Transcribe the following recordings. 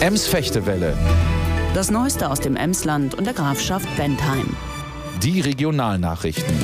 Ems-Fechtewelle. Das Neueste aus dem Emsland und der Grafschaft Bentheim. Die Regionalnachrichten.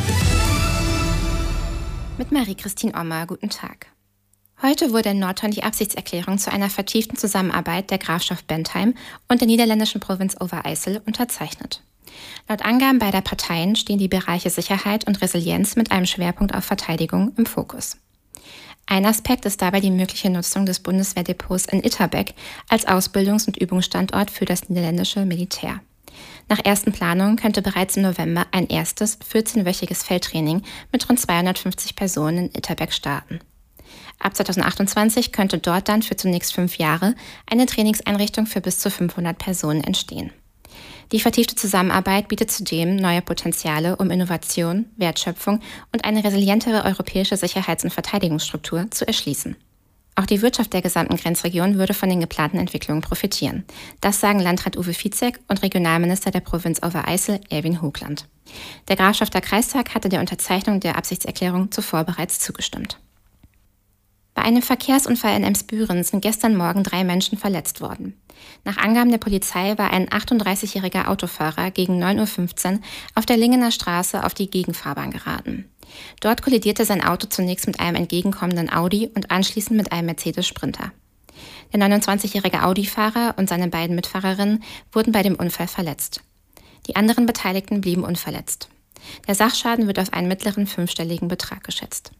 Mit Marie-Christine Ommer, guten Tag. Heute wurde in Nordhorn die Absichtserklärung zu einer vertieften Zusammenarbeit der Grafschaft Bentheim und der niederländischen Provinz Overijssel unterzeichnet. Laut Angaben beider Parteien stehen die Bereiche Sicherheit und Resilienz mit einem Schwerpunkt auf Verteidigung im Fokus. Ein Aspekt ist dabei die mögliche Nutzung des Bundeswehrdepots in Itterbeek als Ausbildungs- und Übungsstandort für das niederländische Militär. Nach ersten Planungen könnte bereits im November ein erstes 14-wöchiges Feldtraining mit rund 250 Personen in Itterbeek starten. Ab 2028 könnte dort dann für zunächst 5 Jahre eine Trainingseinrichtung für bis zu 500 Personen entstehen. Die vertiefte Zusammenarbeit bietet zudem neue Potenziale, um Innovation, Wertschöpfung und eine resilientere europäische Sicherheits- und Verteidigungsstruktur zu erschließen. Auch die Wirtschaft der gesamten Grenzregion würde von den geplanten Entwicklungen profitieren. Das sagen Landrat Uwe Ficzek und Regionalminister der Provinz Overijssel, Erwin Hoogland. Der Grafschafter Kreistag hatte der Unterzeichnung der Absichtserklärung zuvor bereits zugestimmt. Bei einem Verkehrsunfall in Emsbüren sind gestern Morgen 3 Menschen verletzt worden. Nach Angaben der Polizei war ein 38-jähriger Autofahrer gegen 9:15 Uhr auf der Lingener Straße auf die Gegenfahrbahn geraten. Dort kollidierte sein Auto zunächst mit einem entgegenkommenden Audi und anschließend mit einem Mercedes Sprinter. Der 29-jährige Audi-Fahrer und seine beiden Mitfahrerinnen wurden bei dem Unfall verletzt. Die anderen Beteiligten blieben unverletzt. Der Sachschaden wird auf einen mittleren 5-stelligen Betrag geschätzt.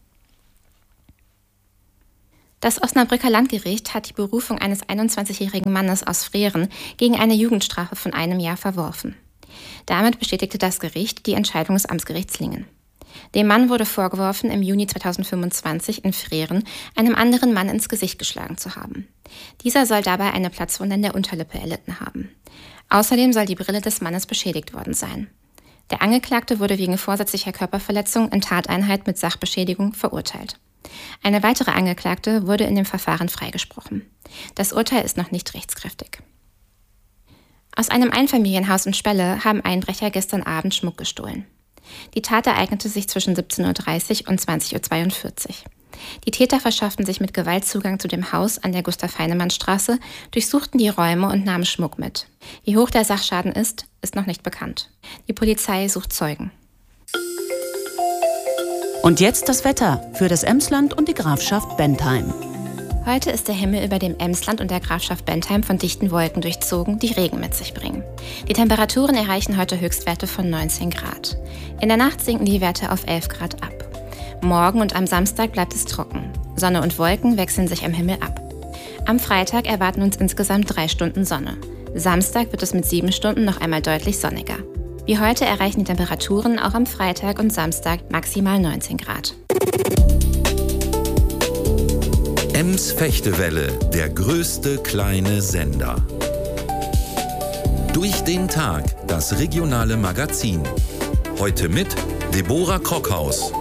Das Osnabrücker Landgericht hat die Berufung eines 21-jährigen Mannes aus Freren gegen eine Jugendstrafe von 1 Jahr verworfen. Damit bestätigte das Gericht die Entscheidung des Amtsgerichts Lingen. Dem Mann wurde vorgeworfen, im Juni 2025 in Freren einem anderen Mann ins Gesicht geschlagen zu haben. Dieser soll dabei eine Platzwunde in der Unterlippe erlitten haben. Außerdem soll die Brille des Mannes beschädigt worden sein. Der Angeklagte wurde wegen vorsätzlicher Körperverletzung in Tateinheit mit Sachbeschädigung verurteilt. Eine weitere Angeklagte wurde in dem Verfahren freigesprochen. Das Urteil ist noch nicht rechtskräftig. Aus einem Einfamilienhaus in Spelle haben Einbrecher gestern Abend Schmuck gestohlen. Die Tat ereignete sich zwischen 17:30 und 20:42 Uhr. Die Täter verschafften sich mit Gewalt Zugang zu dem Haus an der Gustav-Heinemann-Straße, durchsuchten die Räume und nahmen Schmuck mit. Wie hoch der Sachschaden ist noch nicht bekannt. Die Polizei sucht Zeugen. Und jetzt das Wetter für das Emsland und die Grafschaft Bentheim. Heute ist der Himmel über dem Emsland und der Grafschaft Bentheim von dichten Wolken durchzogen, die Regen mit sich bringen. Die Temperaturen erreichen heute Höchstwerte von 19 Grad. In der Nacht sinken die Werte auf 11 Grad ab. Morgen und am Samstag bleibt es trocken. Sonne und Wolken wechseln sich am Himmel ab. Am Freitag erwarten uns insgesamt 3 Stunden Sonne. Samstag wird es mit 7 Stunden noch einmal deutlich sonniger. Wie heute erreichen die Temperaturen auch am Freitag und Samstag maximal 19 Grad. Ems-Fechtewelle, der größte kleine Sender. Durch den Tag, das regionale Magazin. Heute mit Deborah Krockhaus.